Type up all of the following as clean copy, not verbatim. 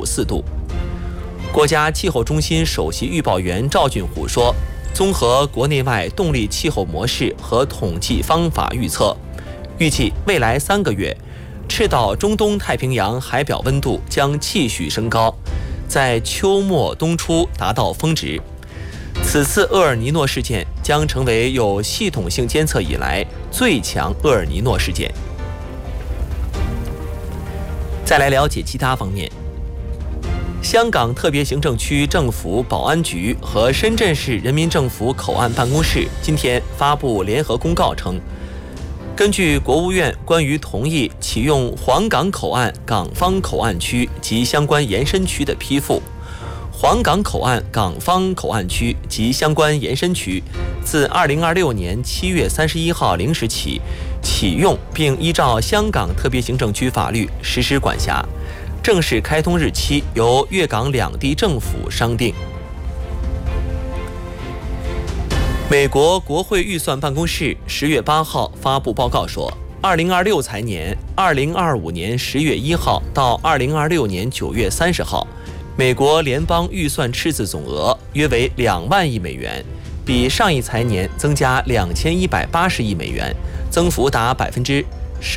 20.54度。国家气候中心首席预报员赵俊虎说，综合国内外动力气候模式和统计方法预测，预计未来3个月，赤道中东太平洋海表温度将继续升高，在秋末冬初达到峰值。此次厄尔尼诺事件将成为有系统性监测以来最强厄尔尼诺事件。再来了解其他方面。香港特别行政区政府保安局和深圳市人民政府口岸办公室今天发布联合公告称，根据国务院关于同意启用黄港口岸港方口岸区及相关延伸区的批复，黄港口岸港方口岸区及相关延伸区自2026年7月31号0时起启用，并依照香港特别行政区法律实施管辖，正式开通日期由粤港两地政府商定。美国国会预算办公室10月8号发布报告说，2026财年2025年10月1号到2026年9月30号，美国联邦预算赤字总额约为2万亿美元，比上一财年增加2180亿美元，增幅达12.2%。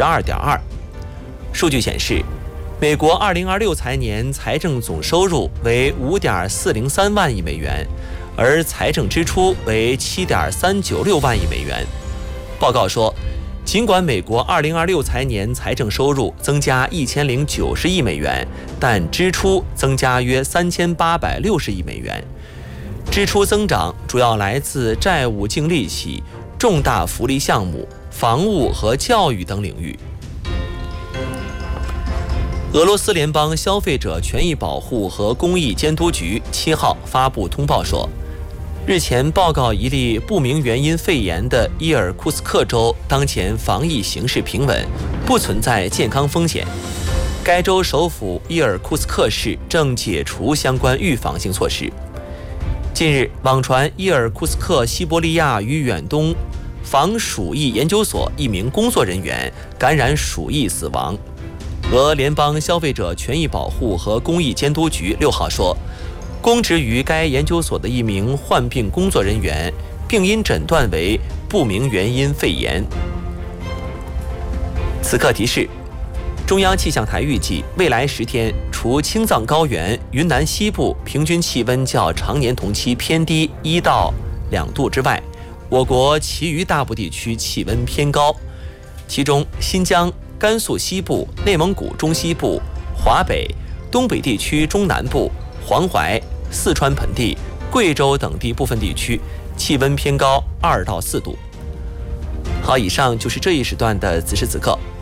数据显示，美国2026财年财政总收入为5.403万亿美元，而财政支出为7.396万亿美元。报告说，尽管美国2026财年财政收入增加1090亿美元，但支出增加约3860亿美元。支出增长主要来自债务净利息、重大福利项目、房屋和教育等领域。俄罗斯联邦消费者权益保护和公益监督局7号发布通报说，日前报告一例不明原因肺炎的伊尔库斯克州当前防疫形势平稳，不存在健康风险。该州首府伊尔库斯克市正解除相关预防性措施。近日，网传伊尔库斯克西伯利亚与远东防鼠疫研究所一名工作人员感染鼠疫死亡。俄联邦消费者权益保护和公益监督局6号说，供职于该研究所的一名患病工作人员病因诊断为不明原因肺炎。此刻提示，中央气象台预计未来10天，除青藏高原、云南西部平均气温较常年同期偏低1到2度之外，我国其余大部地区气温偏高，其中新疆、甘肃西部、内蒙古中西部、华北、东北地区中南部、黄淮、四川盆地、贵州等地部分地区气温偏高2到4度。好，以上就是这一时段的此时此刻